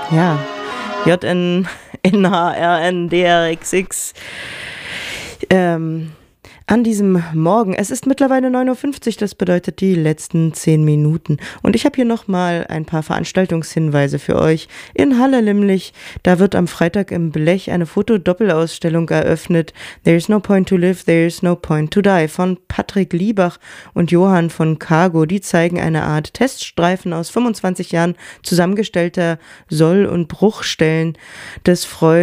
Ja, JNNHRNDRXX. An diesem Morgen, es ist mittlerweile 9:50 Uhr, das bedeutet die letzten 10 Minuten. Und ich habe hier nochmal ein paar Veranstaltungshinweise für euch. In Halle nämlich, da wird am Freitag im Blech eine Fotodoppelausstellung eröffnet. There is no point to live, there is no point to die von Patrick Liebach und Johann von Cargo. Die zeigen eine Art Teststreifen aus 25 Jahren zusammengestellter Soll- und Bruchstellen des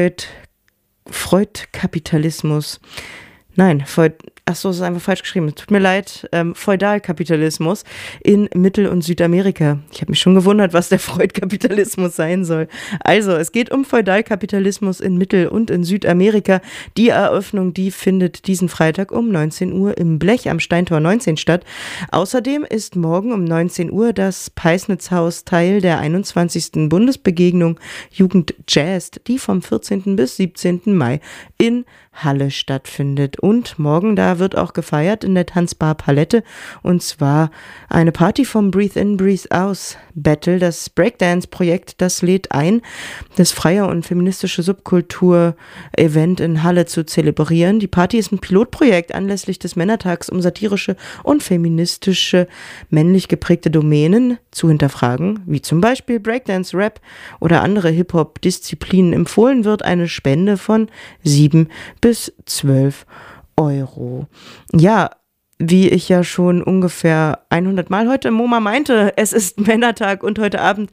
Freud-Kapitalismus. Nein, es ist einfach falsch geschrieben. Tut mir leid. Feudalkapitalismus in Mittel- und Südamerika. Ich habe mich schon gewundert, was der Freud-Kapitalismus sein soll. Also, es geht um Feudalkapitalismus in Mittel- und in Südamerika. Die Eröffnung, die findet diesen Freitag um 19 Uhr im Blech am Steintor 19 statt. Außerdem ist morgen um 19 Uhr das Peisnitzhaus Teil der 21. Bundesbegegnung Jugend Jazz, die vom 14. bis 17. Mai in Halle stattfindet. Und morgen, da wird auch gefeiert in der Tanzbar Palette, und zwar eine Party vom Breathe In, Breathe Out Battle, das Breakdance-Projekt, das lädt ein, das freie und feministische Subkultur-Event in Halle zu zelebrieren. Die Party ist ein Pilotprojekt anlässlich des Männertags, um satirische und feministische, männlich geprägte Domänen zu hinterfragen, wie zum Beispiel Breakdance, Rap oder andere Hip-Hop-Disziplinen. Empfohlen wird eine Spende von 7 bis 12 Euro. Ja, wie ich ja schon ungefähr 100 Mal heute im MoMA meinte, es ist Männertag und heute Abend,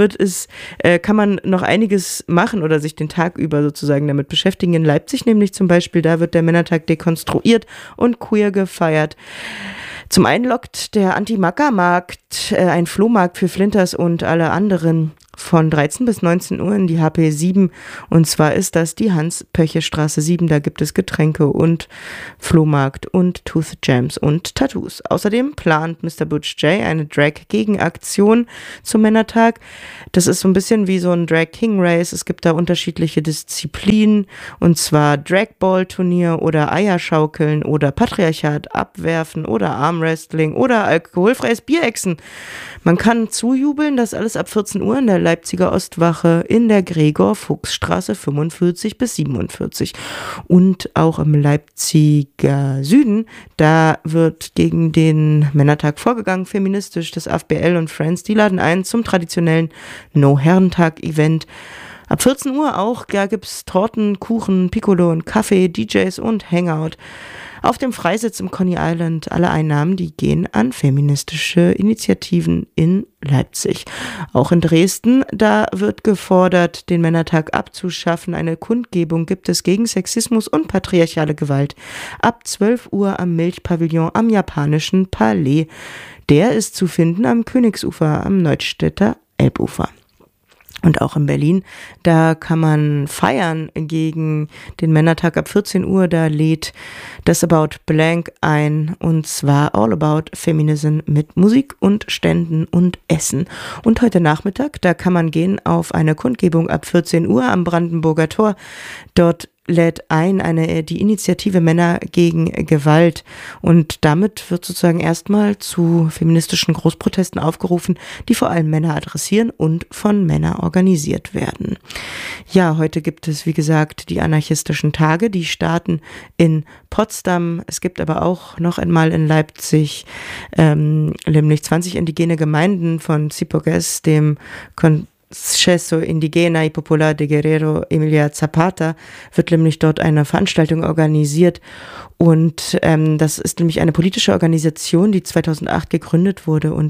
kann man noch einiges machen oder sich den Tag über sozusagen damit beschäftigen. In Leipzig nämlich zum Beispiel, da wird der Männertag dekonstruiert und queer gefeiert. Zum einen lockt der Anti-Macker-Markt, ein Flohmarkt für Flinters und alle anderen, von 13 bis 19 Uhr in die HP 7. Und zwar ist das die Hans-Pöche-Straße 7. Da gibt es Getränke und Flohmarkt und Tooth Jams und Tattoos. Außerdem plant Mr. Butch J eine Drag-Gegenaktion zum Männertag. Das ist so ein bisschen wie so ein Drag-King-Race. Es gibt da unterschiedliche Disziplinen, und zwar Dragball-Turnier oder Eierschaukeln oder Patriarchat abwerfen oder Armwrestling oder alkoholfreies Bierechsen. Man kann zujubeln, das alles ab 14 Uhr in der Leipziger Ostwache in der Gregor-Fuchs-Straße 45 bis 47. Und auch im Leipziger Süden, da wird gegen den Männertag vorgegangen, feministisch. Das AfBL und Friends, die laden ein zum traditionellen No-Herrentag-Event. Ab 14 Uhr auch, da gibt's Torten, Kuchen, Piccolo und Kaffee, DJs und Hangout. Auf dem Freisitz im Coney Island, alle Einnahmen, die gehen an feministische Initiativen in Leipzig. Auch in Dresden, da wird gefordert, den Männertag abzuschaffen. Eine Kundgebung gibt es gegen Sexismus und patriarchale Gewalt. Ab 12 Uhr am Milchpavillon am Japanischen Palais. Der ist zu finden am Königsufer, am Neustädter Elbufer. Und auch in Berlin, da kann man feiern gegen den Männertag ab 14 Uhr. Da lädt das About Blank ein, und zwar All About Feminism mit Musik und Ständen und Essen. Und heute Nachmittag, da kann man gehen auf eine Kundgebung ab 14 Uhr am Brandenburger Tor. Dort lädt ein die Initiative Männer gegen Gewalt, und damit wird sozusagen erstmal zu feministischen Großprotesten aufgerufen, die vor allem Männer adressieren und von Männern organisiert werden. Ja, heute gibt es, wie gesagt, die anarchistischen Tage, die starten in Potsdam. Es gibt aber auch noch einmal in Leipzig nämlich 20 indigene Gemeinden von Zipogues, dem Congreso Indigena y Popular de Guerrero Emilia Zapata, wird nämlich dort eine Veranstaltung organisiert. Und das ist nämlich eine politische Organisation, die 2008 gegründet wurde, um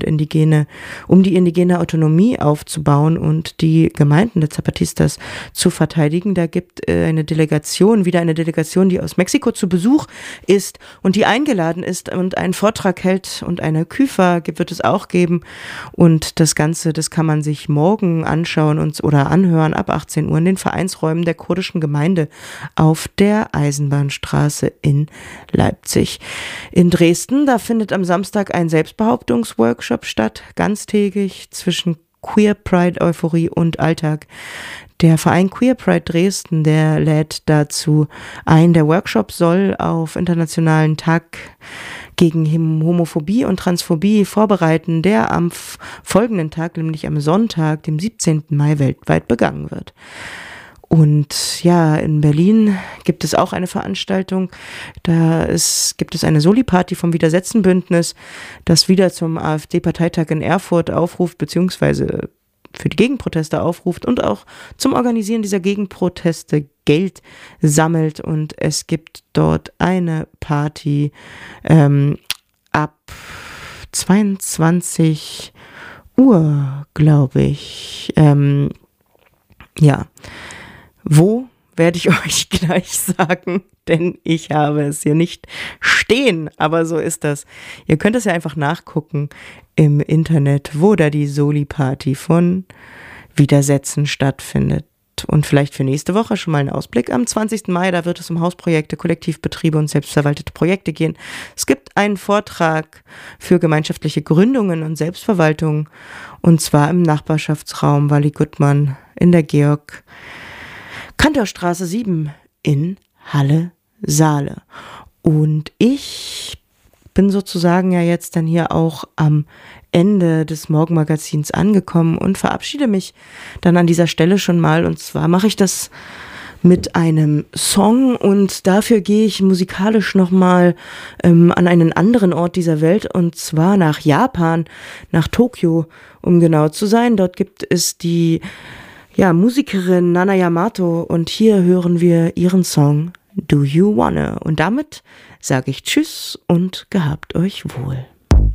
die indigene Autonomie aufzubauen und die Gemeinden der Zapatistas zu verteidigen. Da gibt eine Delegation, die aus Mexiko zu Besuch ist und die eingeladen ist und einen Vortrag hält, und eine Küfer wird es auch geben. Und das Ganze, das kann man sich morgen anschauen oder anhören ab 18 Uhr in den Vereinsräumen der kurdischen Gemeinde auf der Eisenbahnstraße in Leipzig. In Dresden, da findet am Samstag ein Selbstbehauptungsworkshop statt, ganztägig zwischen Queer Pride, Euphorie und Alltag. Der Verein Queer Pride Dresden, der lädt dazu ein. Der Workshop soll auf Internationalen Tag gegen Homophobie und Transphobie vorbereiten, der am folgenden Tag, nämlich am Sonntag, dem 17. Mai, weltweit begangen wird. Und ja, in Berlin gibt es auch eine Veranstaltung. Gibt es eine Soli-Party vom Widersetzen-Bündnis, das wieder zum AfD-Parteitag in Erfurt aufruft, beziehungsweise für die Gegenproteste aufruft und auch zum Organisieren dieser Gegenproteste Geld sammelt. Und es gibt dort eine Party ab 22 Uhr, glaube ich. Ja, wo werde ich euch gleich sagen, denn ich habe es hier nicht stehen, aber so ist das. Ihr könnt es ja einfach nachgucken im Internet, wo da die Soli-Party von Widersetzen stattfindet. Und vielleicht für nächste Woche schon mal einen Ausblick. Am 20. Mai, da wird es um Hausprojekte, Kollektivbetriebe und selbstverwaltete Projekte gehen. Es gibt einen Vortrag für gemeinschaftliche Gründungen und Selbstverwaltung, und zwar im Nachbarschaftsraum Walli Gutmann in der Georg-Cantor-Straße 7 in Halle-Saale. Und ich bin sozusagen ja jetzt dann hier auch am Ende des Morgenmagazins angekommen und verabschiede mich dann an dieser Stelle schon mal. Und zwar mache ich das mit einem Song, und dafür gehe ich musikalisch nochmal an einen anderen Ort dieser Welt, und zwar nach Japan, nach Tokio, um genau zu sein. Dort gibt es die Musikerin Nana Yamato, und hier hören wir ihren Song Do You Wanna? Und damit sage ich Tschüss und gehabt euch wohl.